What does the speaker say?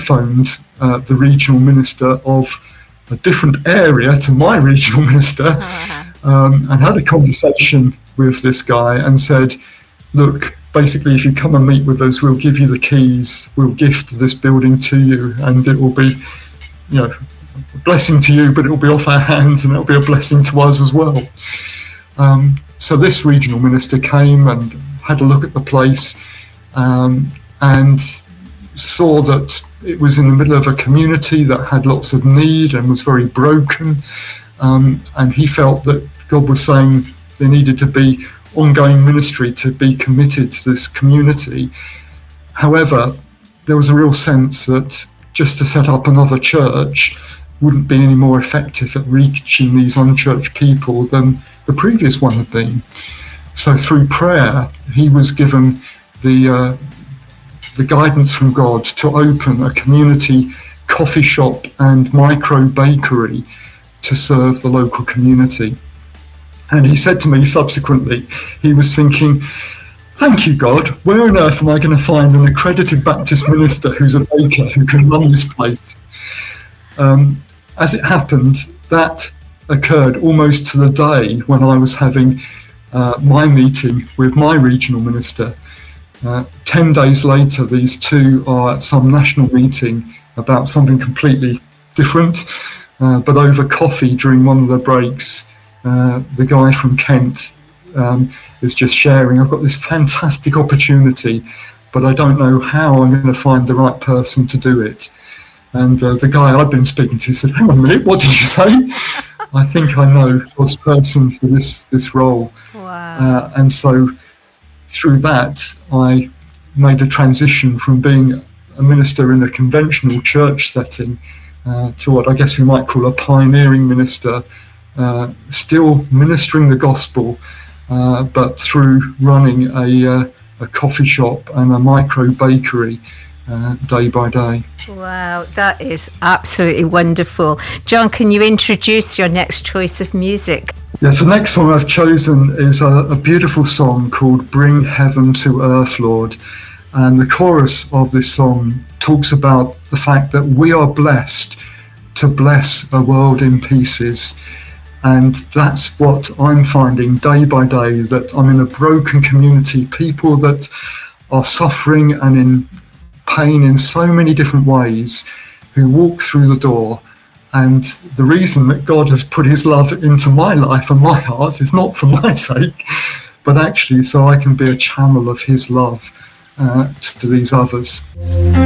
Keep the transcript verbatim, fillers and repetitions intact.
phoned uh, the regional minister of a different area to my regional minister, um, and had a conversation with this guy and said, look, basically, if you come and meet with us, we'll give you the keys, we'll gift this building to you, and it will be, you know, a blessing to you, but it will be off our hands and it'll be a blessing to us as well. Um, so this regional minister came and had a look at the place, um, and saw that it was in the middle of a community that had lots of need and was very broken, um, and he felt that God was saying there needed to be ongoing ministry to be committed to this community. However, there was a real sense that just to set up another church wouldn't be any more effective at reaching these unchurched people than the previous one had been. So through prayer, he was given the uh, the guidance from God to open a community coffee shop and micro bakery to serve the local community. And he said to me subsequently, he was thinking, thank you, God, where on earth am I going to find an accredited Baptist minister who's a baker who can run this place? Um, as it happened, that occurred almost to the day when I was having uh, my meeting with my regional minister. Uh, ten days later, these two are at some national meeting about something completely different, uh, but over coffee during one of the breaks, uh, the guy from Kent um, is just sharing, I've got this fantastic opportunity, but I don't know how I'm going to find the right person to do it. And uh, the guy I'd been speaking to said, hang on a minute, what did you say? I think I know God's person for this, this role. Wow. Uh, and so through that, I made a transition from being a minister in a conventional church setting uh, to what I guess we might call a pioneering minister, uh, still ministering the gospel, uh, but through running a, uh, a coffee shop and a micro bakery uh, day by day. Wow, that is absolutely wonderful. John, can you introduce your next choice of music? Yes, the next song I've chosen is a, a beautiful song called Bring Heaven to Earth, Lord. And the chorus of this song talks about the fact that we are blessed to bless a world in pieces. And that's what I'm finding day by day, that I'm in a broken community, people that are suffering and in pain in so many different ways, who walk through the door. And the reason that God has put his love into my life and my heart is not for my sake, but actually so I can be a channel of his love uh, to these others.